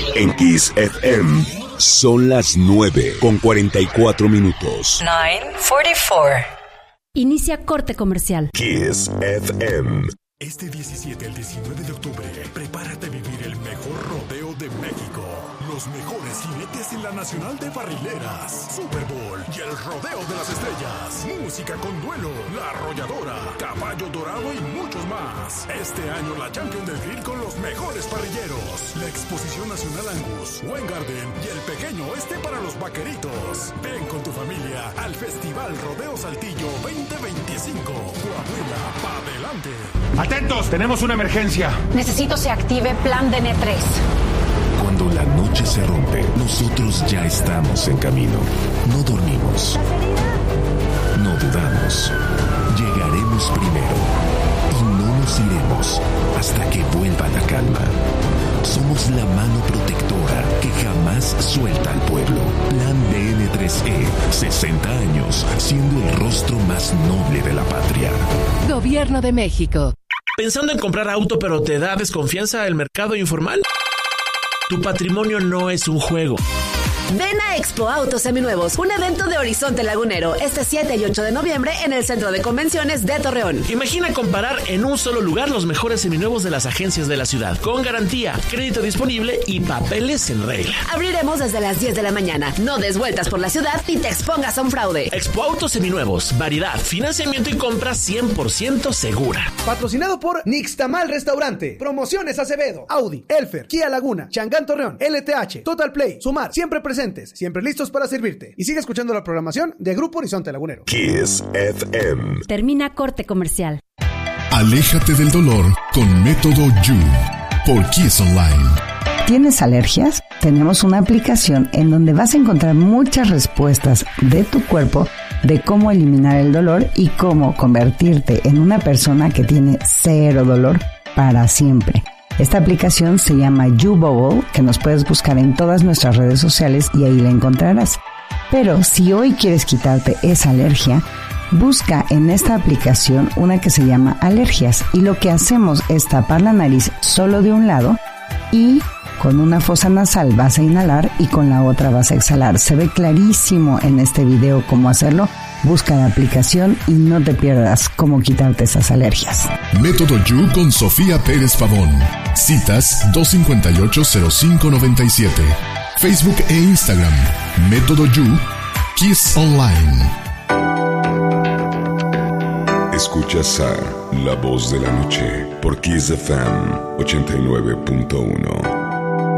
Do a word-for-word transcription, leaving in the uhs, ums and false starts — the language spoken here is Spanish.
En Kiss F M son las nueve con cuarenta y cuatro minutos. nueve cuarenta y cuatro. Inicia corte comercial. Kiss F M. Este diecisiete al diecinueve de octubre, prepárate a vivir el mejor rodeo de México. Los mejores jinetes en la Nacional de Barrileras, Super Bowl y el Rodeo de las Estrellas. Música con duelo, La Arrolladora, Caballo Dorado y muchos más. Este año la Champion del Grill con los mejores parrilleros. La Exposición Nacional Angus, Wine Garden y el Pequeño Oeste para los vaqueritos. Ven con tu familia al Festival Rodeo Saltillo veinte veinticinco. Coahuila, pa' adelante. ¡Atentos! Tenemos una emergencia. Necesito se active Plan D N tres. Cuando la noche se rompe, nosotros ya estamos en camino. No dormimos. No dudamos. Llegaremos primero. Y no nos iremos hasta que vuelva la calma. Somos la mano protectora que jamás suelta al pueblo. Plan D N tres E. sesenta años siendo el rostro más noble de la patria. Gobierno de México. ¿Pensando en comprar auto pero te da desconfianza el mercado informal? Tu patrimonio no es un juego. Ven a Expo Autos Seminuevos, un evento de Horizonte Lagunero, este siete y ocho de noviembre en el Centro de Convenciones de Torreón. Imagina comparar en un solo lugar los mejores seminuevos de las agencias de la ciudad, con garantía, crédito disponible y papeles en regla. Abriremos desde las diez de la mañana. No des vueltas por la ciudad y te expongas a un fraude. Expo Autos Seminuevos, variedad, financiamiento y compra cien por ciento segura. Patrocinado por Nixtamal Restaurante, Promociones Acevedo, Audi, Elfer, Kia Laguna, Changán Torreón, L T H, Total Play, Sumar, siempre presentes, siempre listos para servirte. Y sigue escuchando la programación de Grupo Horizonte Lagunero. Kiss F M. Termina corte comercial. Aléjate del dolor con Método You por Kiss Online. ¿Tienes alergias? Tenemos una aplicación en donde vas a encontrar muchas respuestas de tu cuerpo de cómo eliminar el dolor y cómo convertirte en una persona que tiene cero dolor para siempre. Esta aplicación se llama You Bubble, que nos puedes buscar en todas nuestras redes sociales y ahí la encontrarás. Pero si hoy quieres quitarte esa alergia, busca en esta aplicación una que se llama Alergias y lo que hacemos es tapar la nariz solo de un lado y con una fosa nasal vas a inhalar y con la otra vas a exhalar. Se ve clarísimo en este video cómo hacerlo. Busca la aplicación y no te pierdas cómo quitarte esas alergias. Método You con Sofía Pérez Pavón. Citas dos cinco ocho, cero cinco nueve siete. Facebook e Instagram. Método You. Kiss Online. Escuchas a La Voz de la Noche por Kiss F M ochenta y nueve punto uno.